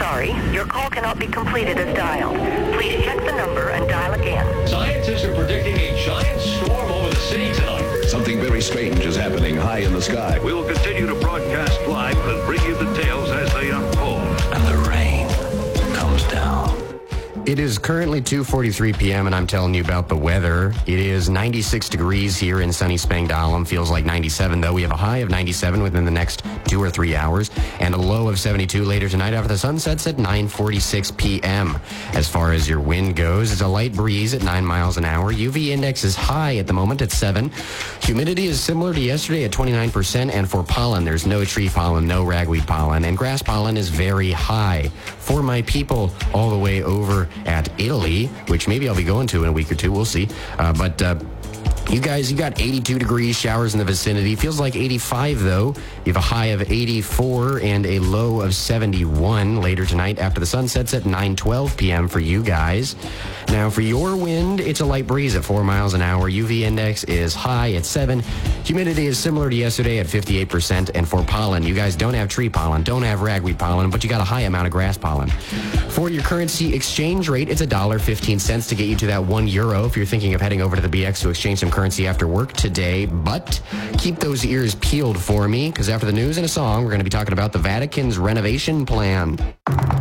sorry. Your call cannot be completed as dialed. Please check the number and dial again. Scientists are predicting a giant storm over the city tonight. Something very strange is happening high in the sky. We will continue to broadcast live and bring you details as they unfold. And the rain comes down. It is currently 2:43 p.m. and I'm telling you about the weather. It is 96 degrees here in sunny Spangdahlem. Feels like 97 though. We have a high of 97 within the next 2 or 3 hours and a low of 72 later tonight after the sun sets at 9:46 p.m. As far as your wind goes, it's a light breeze at 9 miles an hour. UV index is high at the moment at 7. Humidity is similar to yesterday at 29%, and for pollen, there's no tree pollen, no ragweed pollen, and grass pollen is very high. For my people all the way over at Italy, which maybe I'll be going to in a week or two, we'll see. But you guys, you got 82 degrees, showers in the vicinity. Feels like 85 though. You have a high of 84 and a low of 71 later tonight after the sun sets at 9:12 p.m. for you guys. Now for your wind, it's a light breeze at 4 miles an hour. UV index is high at 7. Humidity is similar to yesterday at 58%. And for pollen, you guys don't have tree pollen, don't have ragweed pollen, but you got a high amount of grass pollen. For your currency exchange rate, it's $1.15 to get you to that €1 if you're thinking of heading over to the BX to exchange some currency after work today. But keep those ears peeled for me, because after the news and a song, we're going to be talking about the Vatican's renovation plan.